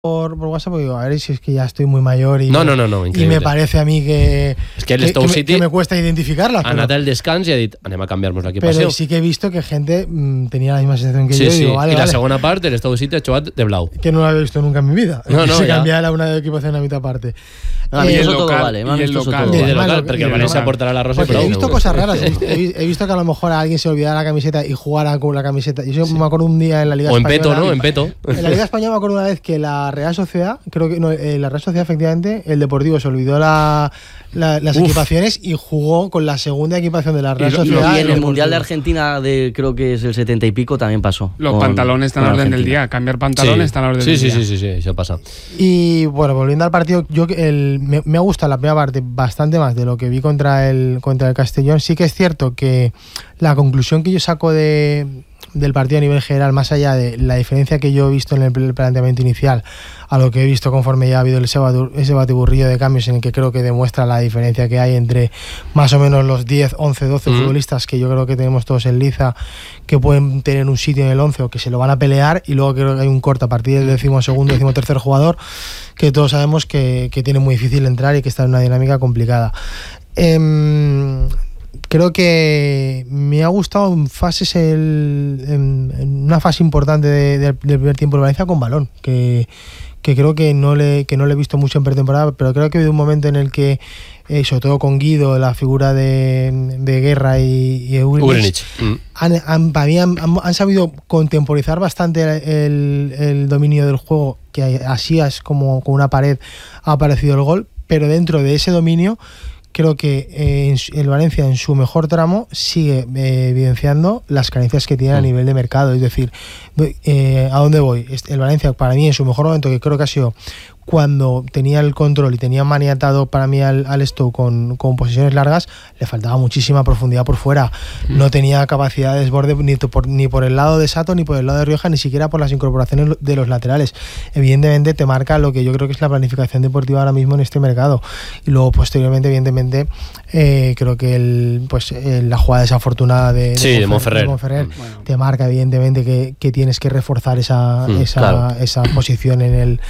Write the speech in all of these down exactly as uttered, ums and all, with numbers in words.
Por, por WhatsApp, digo, a ver si es que ya estoy muy mayor y, no, no, no, no, y me parece a mí que, és que, que, que, City que me cuesta identificarlas. Ha anat al descans i ha dit, anem a canviar-nos l'equipació. Pero sí que he visto que gente mmm, tenía la misma sensación que sí, yo. Sí, digo, vale, y la vale. segona part, el Stoke City ha jugat de blau. Que no lo había visto nunca en mi vida. No, no, se ja. cambiara una equipación a mitad parte. No, eh, eso local, todo vale. y el local. Sí, vale. de local, Vale, perquè el local. València portarà la rosa. Porque Però he visto cosas raras. He visto, he visto que a lo mejor a alguien se olvidara la camiseta y jugara con la camiseta. Yo sí. me acuerdo un día en la Liga o en Española. peto, ¿no? En peto. En la Liga Española me acuerdo una vez que la Real Sociedad, creo que no, eh, la Real Sociedad efectivamente, el Deportivo se olvidó la, la, las Uf. equipaciones y jugó con la segunda equipación de la Real y, Sociedad. Y en el, el Mundial de Argentina, de creo que es el setenta y pico, también pasó. Los con, pantalones están a orden del día. Cambiar pantalones sí. están a orden sí, del sí, día. Sí, sí, sí, eso pasa. Y bueno, volviendo al partido, yo el, me, me ha gustado la primera parte bastante más de lo que vi contra el, contra el Castellón. Sí que es cierto que la conclusión que yo saco de, del partido a nivel general, más allá de la diferencia que yo he visto en el, el planteamiento inicial a lo que he visto conforme ya ha habido ese, ese batiburrillo de cambios en el que creo que demuestra la diferencia que hay entre más o menos los diez, once, doce mm. futbolistas que yo creo que tenemos todos en liza que pueden tener un sitio en el once o que se lo van a pelear, y luego creo que hay un corte a partir del decimosegundo, decimotercer jugador que todos sabemos que, que tiene muy difícil entrar y que está en una dinámica complicada. Eh, Creo que me ha gustado en fases el, en, en una fase importante de, de, del primer tiempo de Valencia con balón, que, que creo que no, le, que no le he visto mucho en pretemporada, pero creo que ha habido un momento en el que, eh, sobre todo con Guido, la figura de, de Guerra y, y Ugrinic, mm. han, han, para mí han, han sabido contemporizar bastante el, el dominio del juego, que así es como con una pared ha aparecido el gol, pero dentro de ese dominio creo que eh, el Valencia en su mejor tramo sigue eh, evidenciando las carencias que tiene a nivel de mercado. Es decir, eh, ¿a dónde voy? El Valencia, para mí, en su mejor momento, que creo que ha sido cuando tenía el control y tenía maniatado para mí al, al Stoke con, con posiciones largas, le faltaba muchísima profundidad por fuera. No tenía capacidad de desborde ni por, ni por el lado de Sato, ni por el lado de Rioja, ni siquiera por las incorporaciones de los laterales. Evidentemente te marca lo que yo creo que es la planificación deportiva ahora mismo en este mercado. Y luego posteriormente, evidentemente, eh, creo que el, pues, eh, la jugada desafortunada de, de, sí, de Montferrer, de Montferrer mm. bueno. te marca evidentemente que, que tienes que reforzar esa, mm, esa, claro. esa posición en el...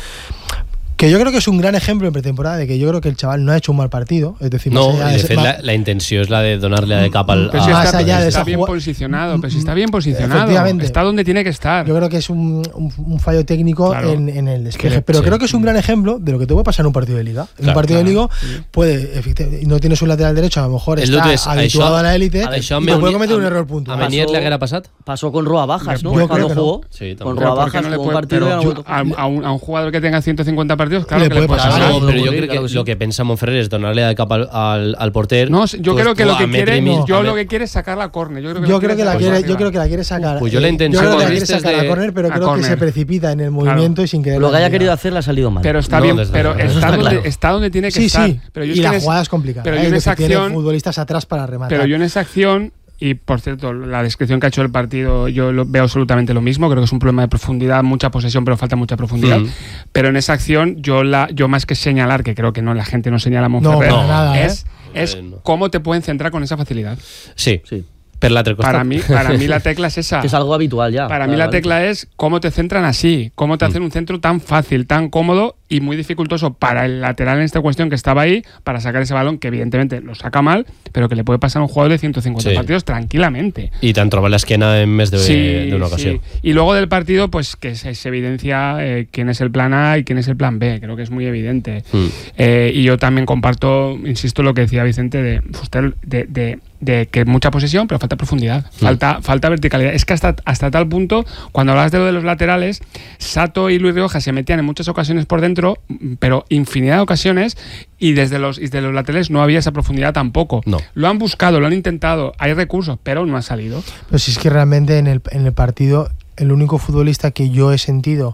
Que yo creo que es un gran ejemplo en pretemporada de que yo creo que el chaval no ha hecho un mal partido. Es decir, no, más allá de de fet, más... la, la intenció és la de donar-le de cap al... Pero si más está, allá de está esa bien jugada... posicionado, pero si está bien posicionado, efectivamente. Está donde tiene que estar. Yo creo que es un, un, un fallo técnico claro. en, en el despeje, que, pero sí. creo que es un gran ejemplo de lo que te puede pasar en un partido de liga. En claro, un partido claro, de liga sí. puede, no tienes un lateral derecho, a lo mejor el está és, habituado això, a la élite y te puede cometer un error puntual. A Menier le haguera passat? Pasó con Rua Bajas, ¿no? Yo Cuando creo jugó. No. Sí, con Rua Bajas, no jugó un partido pero yo, a, a, un, a un jugador que tenga ciento cincuenta partidos, claro le que puede le puede pasar. pasar. No, pero yo creo que, claro que sí. lo que pensa Montferrer es donarle de cap al, al, al porter. No, yo creo que lo que quiere, no, yo lo que quiere es sacar la córner. Yo creo que, yo creo que la quiere, yo creo que la quiere sacar. Pues yo la intención yo creo que la quiere sacar a córner, pero creo corner. que se precipita en el movimiento claro. y sin querer. Lo que haya querido hacer le ha salido mal. Pero está no, bien, desde pero desde está, está donde, claro. está donde tiene que sí, estar. Sí, pero yo y es la que jugada es complicada. Pero ¿eh? yo en esa acción, tiene futbolistas atrás para rematar. Pero yo en esa acción, y por cierto, la descripción que ha hecho del partido, yo lo, veo absolutamente lo mismo. Creo que es un problema de profundidad, mucha posesión, pero falta mucha profundidad. Mm. Pero en esa acción, yo la, yo más que señalar, que creo que no, la gente no señala a Montferrer, no, no, nada, es, ¿eh? es no. cómo te pueden centrar con esa facilidad. Sí, sí. Para mí, para mí la tecla es esa. Que es algo habitual ya. Para mí la tecla es cómo te centran así, cómo te mm. hacen un centro tan fácil, tan cómodo y muy dificultoso para el lateral en esta cuestión que estaba ahí, para sacar ese balón que evidentemente lo saca mal, pero que le puede pasar a un jugador de ciento cincuenta sí. partidos tranquilamente. Y te han trobado la esquena en mes de, sí, de una ocasión. Sí. Y luego del partido, pues que se, se evidencia eh, quién es el plan A y quién es el plan B. Creo que es muy evidente. Mm. Eh, y yo también comparto, insisto, lo que decía Vicente de Fuster, de, de de que mucha posesión, pero falta profundidad, mm. falta, falta verticalidad. Es que hasta, hasta tal punto, cuando hablabas de lo de los laterales, Sato y Luis Rioja se metían en muchas ocasiones por dentro, pero infinidad de ocasiones, y desde los, y desde los laterales no había esa profundidad tampoco. No. Lo han buscado, lo han intentado, hay recursos, pero no ha salido. Pues es que realmente en el, en el partido, el único futbolista que yo he sentido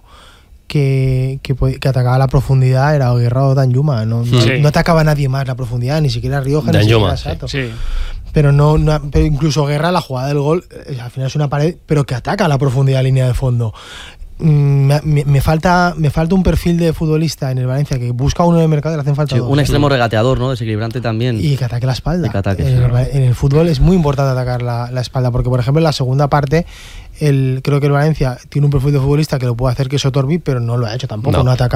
Que, que, que atacaba la profundidad era Guerra o Danjuma. No, no, sí. no atacaba nadie más la profundidad, ni siquiera Rioja, ni siquiera Sato. Sí. Pero no, no, pero incluso Guerra, la jugada del gol, al final es una pared, pero que ataca la profundidad de línea de fondo. Me, me, me falta me falta un perfil de futbolista en el Valencia que busca uno de mercado y le hacen falta sí, dos. un extremo regateador, ¿no? Desequilibrante también. Y que ataque la espalda. Que ataque, en, sí. el, en el fútbol es muy importante atacar la, la espalda, porque por ejemplo en la segunda parte el, creo que el Valencia tiene un perfil de futbolista que lo puede hacer, que es Sotorbi, pero no lo ha hecho tampoco, no, no ataca